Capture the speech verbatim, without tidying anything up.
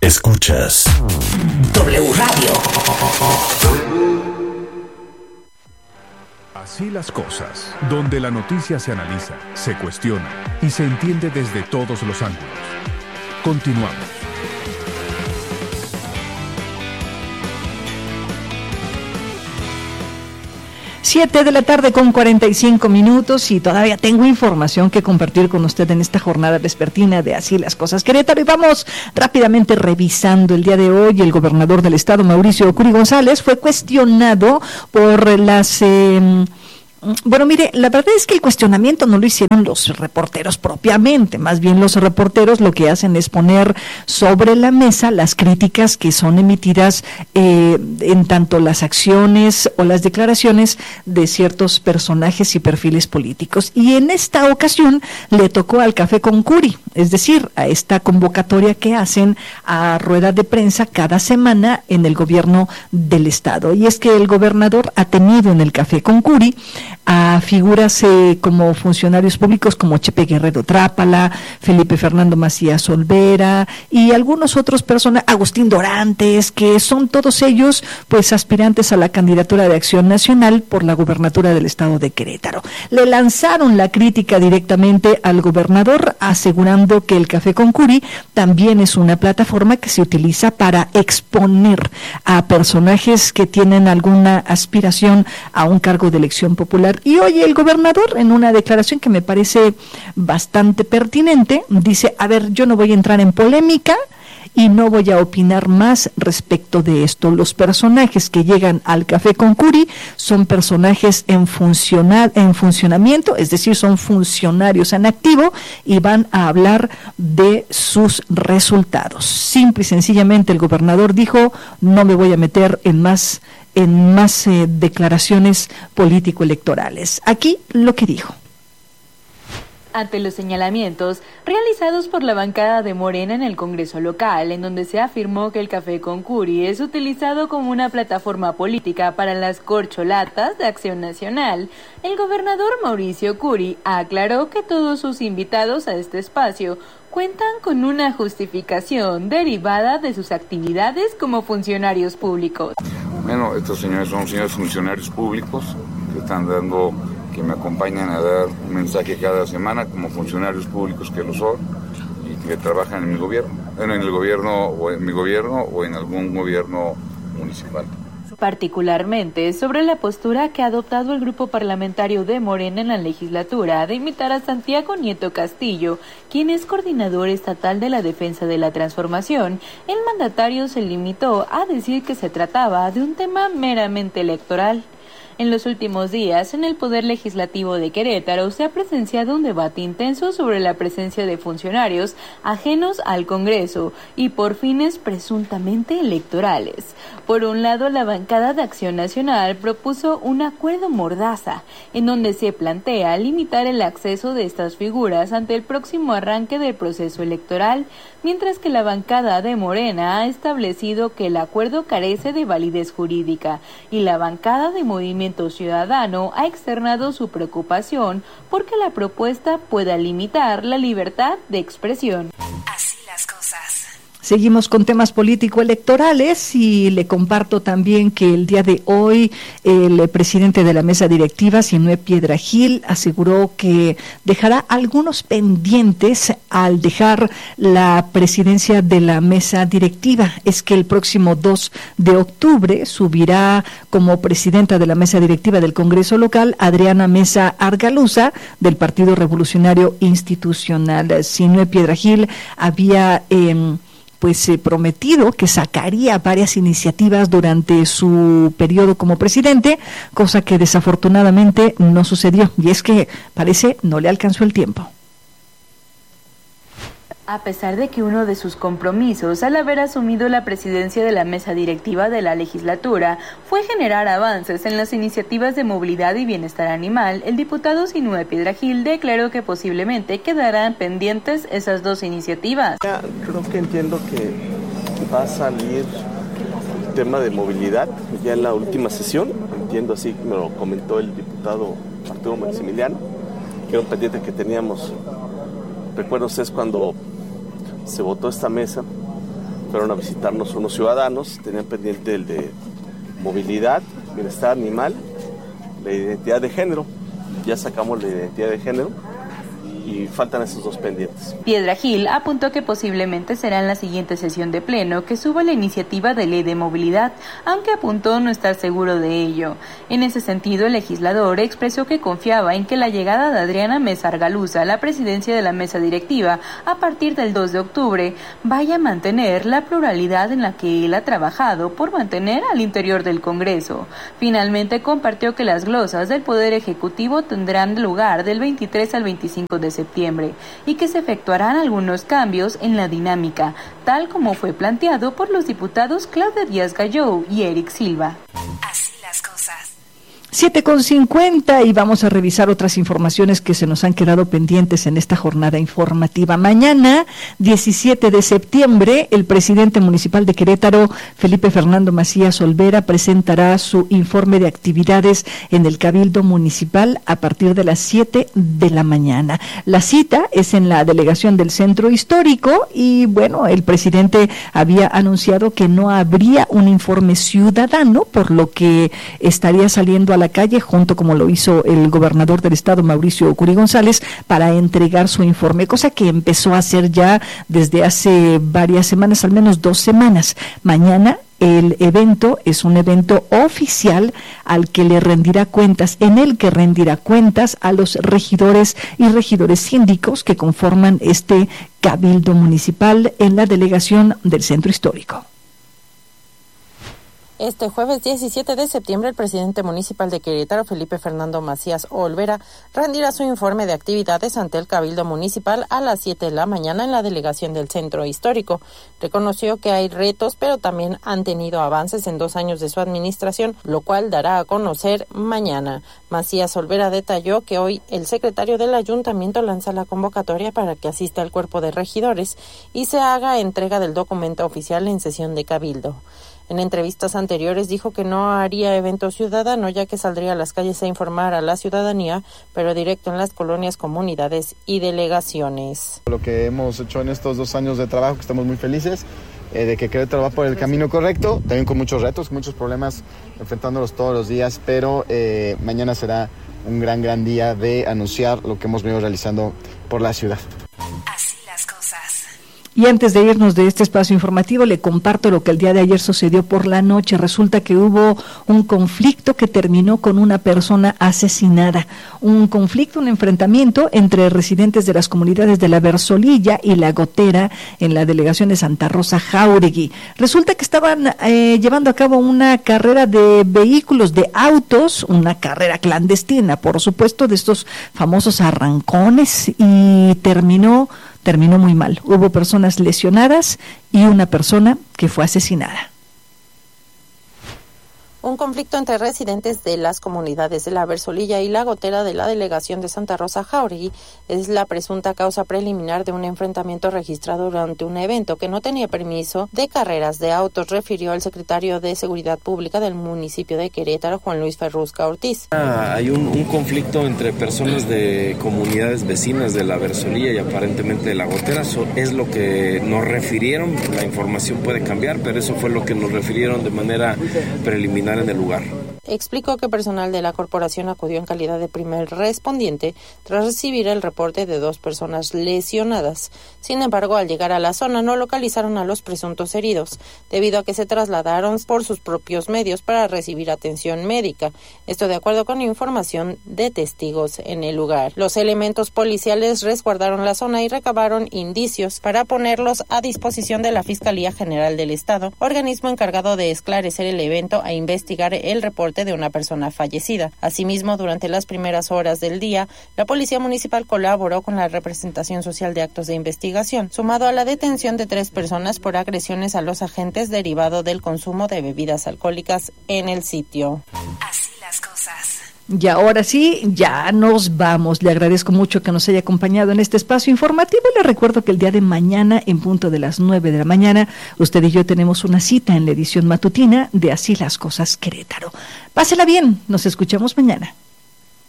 Escuchas W Radio. Así las cosas, donde la noticia se analiza, se cuestiona y se entiende desde todos los ángulos. Continuamos. Siete de la tarde con cuarenta y cinco minutos y todavía tengo información que compartir con usted en esta jornada vespertina de Así las Cosas Querétaro. Y vamos rápidamente revisando el día de hoy. El gobernador del estado, Mauricio Curi González, fue cuestionado por las... Eh, Bueno, mire, la verdad es que el cuestionamiento no lo hicieron los reporteros propiamente, más bien los reporteros lo que hacen es poner sobre la mesa las críticas que son emitidas eh, en tanto las acciones o las declaraciones de ciertos personajes y perfiles políticos. Y en esta ocasión le tocó al Café con Curi, es decir, a esta convocatoria que hacen a rueda de prensa cada semana en el gobierno del estado. Y es que el gobernador ha tenido en el Café con Curi a figuras eh, como funcionarios públicos como Chepe Guerrero Trápala, Felipe Fernando Macías Olvera y algunos otros personajes, Agustín Dorantes, que son todos ellos pues aspirantes a la candidatura de Acción Nacional por la gubernatura del estado de Querétaro. Le lanzaron la crítica directamente al gobernador, asegurando que el Café con Curi también es una plataforma que se utiliza para exponer a personajes que tienen alguna aspiración a un cargo de elección popular. Y hoy el gobernador, en una declaración que me parece bastante pertinente, dice, a ver, yo no voy a entrar en polémica y no voy a opinar más respecto de esto. Los personajes que llegan al Café con Curi son personajes en, funciona, en funcionamiento, es decir, son funcionarios en activo y van a hablar de sus resultados. Simple y sencillamente el gobernador dijo, no me voy a meter en más en más eh, declaraciones político-electorales. Aquí lo que dijo. Ante los señalamientos realizados por la bancada de Morena en el Congreso local, en donde se afirmó que el Café con Curi es utilizado como una plataforma política para las corcholatas de Acción Nacional, el gobernador Mauricio Curi aclaró que todos sus invitados a este espacio cuentan con una justificación derivada de sus actividades como funcionarios públicos. Bueno, estos señores son señores funcionarios públicos que están dando, que me acompañan a dar un mensaje cada semana como funcionarios públicos que lo son y que trabajan en mi gobierno, en el gobierno o en mi gobierno o en algún gobierno municipal. Particularmente sobre la postura que ha adoptado el grupo parlamentario de Morena en la legislatura de invitar a Santiago Nieto Castillo, quien es coordinador estatal de la defensa de la transformación, el mandatario se limitó a decir que se trataba de un tema meramente electoral. En los últimos días, en el Poder Legislativo de Querétaro se ha presenciado un debate intenso sobre la presencia de funcionarios ajenos al Congreso y por fines presuntamente electorales. Por un lado, la bancada de Acción Nacional propuso un acuerdo mordaza, en donde se plantea limitar el acceso de estas figuras ante el próximo arranque del proceso electoral, mientras que la bancada de Morena ha establecido que el acuerdo carece de validez jurídica y la bancada de Movimiento Ciudadano ha externado su preocupación porque la propuesta pueda limitar la libertad de expresión. Así las cosas. Seguimos con temas político-electorales y le comparto también que el día de hoy el presidente de la mesa directiva, Sinué Piedra Gil, aseguró que dejará algunos pendientes al dejar la presidencia de la mesa directiva. Es que el próximo dos de octubre subirá como presidenta de la mesa directiva del Congreso local Adriana Mesa Argaluza del Partido Revolucionario Institucional. Sinué Piedra Gil había... Eh, pues eh, prometido que sacaría varias iniciativas durante su periodo como presidente, cosa que desafortunadamente no sucedió, y es que parece no le alcanzó el tiempo. A pesar de que uno de sus compromisos al haber asumido la presidencia de la mesa directiva de la legislatura fue generar avances en las iniciativas de movilidad y bienestar animal, el diputado Sinué Piedra Gil declaró que posiblemente quedarán pendientes esas dos iniciativas. Ya, creo que entiendo que va a salir el tema de movilidad ya en la última sesión, entiendo así, me lo comentó el diputado Arturo Maximiliano, que era un pendiente que teníamos. Recuerdo ustedes cuando se votó esta mesa fueron a visitarnos unos ciudadanos, tenían pendiente el de movilidad, bienestar animal, la identidad de género. Ya sacamos la identidad de género y faltan esos dos pendientes. Piedra Gil apuntó que posiblemente será en la siguiente sesión de pleno que suba la iniciativa de ley de movilidad, aunque apuntó no estar seguro de ello. En ese sentido, el legislador expresó que confiaba en que la llegada de Adriana Mesa Argaluza a la presidencia de la mesa directiva a partir del dos de octubre vaya a mantener la pluralidad en la que él ha trabajado por mantener al interior del Congreso. Finalmente compartió que las glosas del Poder Ejecutivo tendrán lugar del veintitrés al veinticinco de septiembre y que se efectuarán algunos cambios en la dinámica, tal como fue planteado por los diputados Claudia Díaz Galló y Eric Silva. Así las cosas. siete con cincuenta y vamos a revisar otras informaciones que se nos han quedado pendientes en esta jornada informativa. Mañana, diecisiete de septiembre, el presidente municipal de Querétaro, Felipe Fernando Macías Olvera, presentará su informe de actividades en el Cabildo Municipal a partir de las siete de la mañana. La cita es en la delegación del Centro Histórico y, bueno, el presidente había anunciado que no habría un informe ciudadano, por lo que estaría saliendo a la calle, junto como lo hizo el gobernador del estado, Mauricio Curi González, para entregar su informe, cosa que empezó a hacer ya desde hace varias semanas, al menos dos semanas. Mañana el evento es un evento oficial al que le rendirá cuentas, en el que rendirá cuentas a los regidores y regidores síndicos que conforman este cabildo municipal en la delegación del Centro Histórico. Este jueves diecisiete de septiembre, el presidente municipal de Querétaro, Felipe Fernando Macías Olvera, rendirá su informe de actividades ante el Cabildo Municipal a las siete de la mañana en la delegación del Centro Histórico. Reconoció que hay retos, pero también han tenido avances en dos años de su administración, lo cual dará a conocer mañana. Macías Olvera detalló que hoy el secretario del ayuntamiento lanza la convocatoria para que asista el cuerpo de regidores y se haga entrega del documento oficial en sesión de Cabildo. En entrevistas anteriores dijo que no haría evento ciudadano, ya que saldría a las calles a informar a la ciudadanía, pero directo en las colonias, comunidades y delegaciones. Lo que hemos hecho en estos dos años de trabajo, que estamos muy felices, eh, de que Querétaro va por el camino correcto, también con muchos retos, muchos problemas, enfrentándolos todos los días, pero eh, mañana será un gran, gran día de anunciar lo que hemos venido realizando por la ciudad. Así las cosas. Y antes de irnos de este espacio informativo, le comparto lo que el día de ayer sucedió por la noche. Resulta que hubo un conflicto que terminó con una persona asesinada. Un conflicto, un enfrentamiento entre residentes de las comunidades de La Versolilla y La Gotera en la delegación de Santa Rosa Jáuregui. Resulta que estaban eh, llevando a cabo una carrera de vehículos, de autos, una carrera clandestina, por supuesto, de estos famosos arrancones, y terminó terminó muy mal. Hubo personas lesionadas y una persona que fue asesinada. Un conflicto entre residentes de las comunidades de La Versolilla y La Gotera de la delegación de Santa Rosa Jáuregui es la presunta causa preliminar de un enfrentamiento registrado durante un evento que no tenía permiso de carreras de autos, refirió el secretario de Seguridad Pública del municipio de Querétaro, Juan Luis Ferrusca Ortiz. Ah, hay un, un conflicto entre personas de comunidades vecinas de La Versolilla y aparentemente de La Gotera. Eso es lo que nos refirieron. La información puede cambiar, pero eso fue lo que nos refirieron de manera preliminar en el lugar. Explicó que personal de la corporación acudió en calidad de primer respondiente tras recibir el reporte de dos personas lesionadas. Sin embargo, al llegar a la zona no localizaron a los presuntos heridos, debido a que se trasladaron por sus propios medios para recibir atención médica. Esto de acuerdo con información de testigos en el lugar. Los elementos policiales resguardaron la zona y recabaron indicios para ponerlos a disposición de la Fiscalía General del Estado, organismo encargado de esclarecer el evento e investigar el reporte de una persona fallecida. Asimismo, durante las primeras horas del día, la Policía Municipal colaboró con la representación social de actos de investigación, sumado a la detención de tres personas por agresiones a los agentes derivado del consumo de bebidas alcohólicas en el sitio. Así las cosas. Y ahora sí, ya nos vamos. Le agradezco mucho que nos haya acompañado en este espacio informativo. Le recuerdo que el día de mañana, en punto de las nueve de la mañana, usted y yo tenemos una cita en la edición matutina de Así las Cosas Querétaro. Pásela bien, nos escuchamos mañana.